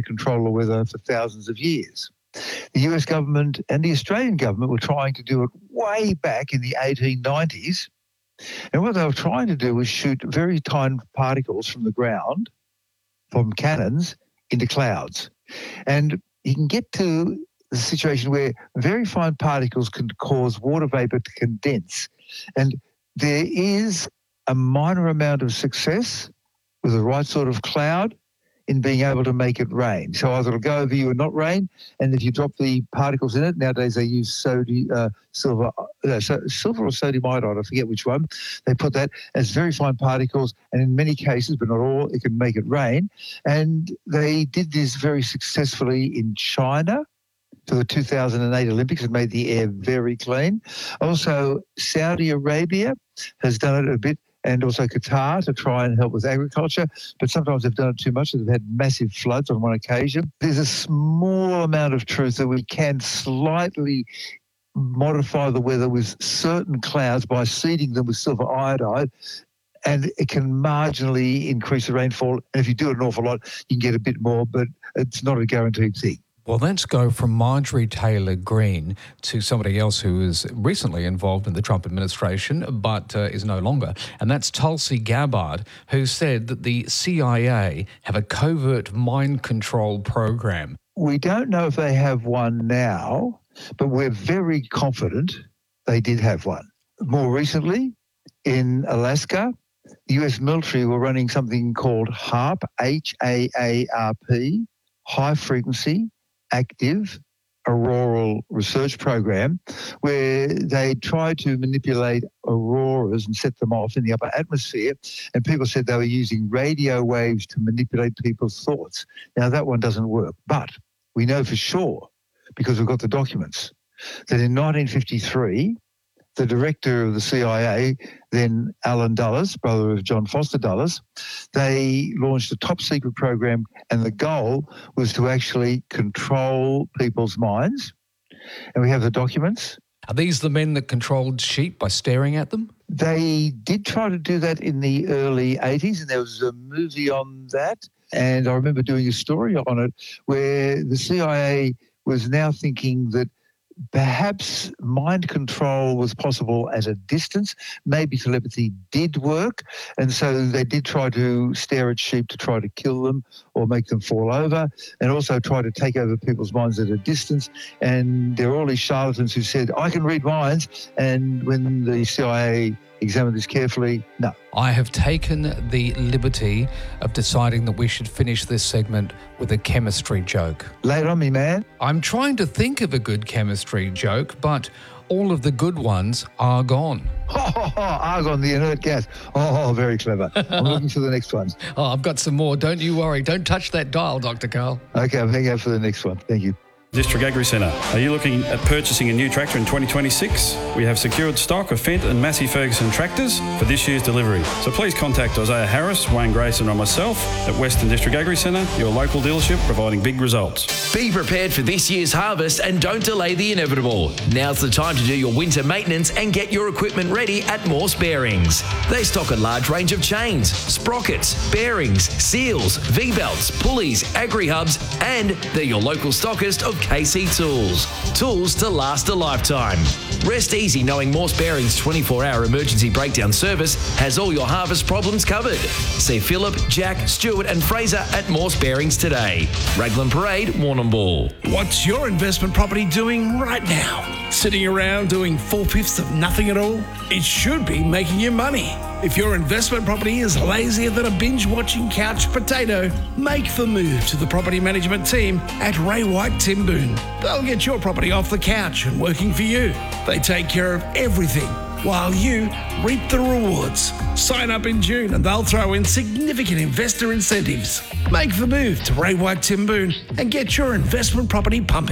to control the weather for thousands of years. The US government and the Australian government were trying to do it way back in the 1890s. And what they were trying to do was shoot very tiny particles from the ground, from cannons, into clouds. And you can get to the situation where very fine particles can cause water vapour to condense. And there is a minor amount of success with the right sort of cloud in being able to make it rain. So either it'll go over you and not rain, and if you drop the particles in it, nowadays they use silver or sodium iodide, I forget which one, they put that as very fine particles, and in many cases, but not all, it can make it rain. And they did this very successfully in China for the 2008 Olympics. It made the air very clean. Also, Saudi Arabia has done it a bit, and also Qatar to try and help with agriculture. But sometimes they've done it too much. They've had massive floods on one occasion. There's a small amount of truth that we can slightly modify the weather with certain clouds by seeding them with silver iodide, and it can marginally increase the rainfall. And if you do it an awful lot, you can get a bit more, but it's not a guaranteed thing. Well, let's go from Marjorie Taylor Greene to somebody else who was recently involved in the Trump administration but is no longer, and that's Tulsi Gabbard, who said that the CIA have a covert mind control program. We don't know if they have one now, but we're very confident they did have one. More recently, in Alaska, the US military were running something called HAARP, H-A-A-R-P, High Frequency Active Auroral Research Program, where they tried to manipulate auroras and set them off in the upper atmosphere, and people said they were using radio waves to manipulate people's thoughts. Now, that one doesn't work, but we know for sure, because we've got the documents, that in 1953, the director of the CIA, then Alan Dulles, brother of John Foster Dulles, they launched a top secret program, and the goal was to actually control people's minds. And we have the documents. Are these the men that controlled sheep by staring at them? They did try to do that in the early 80s, and there was a movie on that. And I remember doing a story on it where the CIA was now thinking that perhaps mind control was possible at a distance. Maybe telepathy did work. And so they did try to stare at sheep to try to kill them or make them fall over, and also try to take over people's minds at a distance. And there are all these charlatans who said, I can read minds. And when the CIA examined this carefully, no. I have taken the liberty of deciding that we should finish this segment with a chemistry joke. Lay it on me, man. I'm trying to think of a good chemistry joke, but all of the good ones are gone. Argon, the inert gas. Oh, very clever. I'm looking for the next one. Oh, I've got some more. Don't you worry. Don't touch that dial, Dr. Karl. Okay, I'm hanging out for the next one. Thank you. District Agri Centre. Are you looking at purchasing a new tractor in 2026? We have secured stock of Fendt and Massey Ferguson tractors for this year's delivery. So please contact Isaiah Harris, Wayne Grayson or myself at Western District Agri Centre, your local dealership providing big results. Be prepared for this year's harvest and don't delay the inevitable. Now's the time to do your winter maintenance and get your equipment ready at Morse Bearings. They stock a large range of chains, sprockets, bearings, seals, V-belts, pulleys, agri-hubs, and they're your local stockist of KC Tools. Tools to last a lifetime. Rest easy knowing Morse Bearings' 24-hour emergency breakdown service has all your harvest problems covered. See Phillip, Jack, Stuart and Fraser at Morse Bearings today. Raglan Parade, Warrnambool. What's your investment property doing right now? Sitting around doing 4/5 of nothing at all? It should be making you money. If your investment property is lazier than a binge-watching couch potato, make the move to the property management team at Ray White Timboon. They'll get your property off the couch and working for you. They take care of everything while you reap the rewards. Sign up in June and they'll throw in significant investor incentives. Make the move to Ray White Timboon and get your investment property pumping.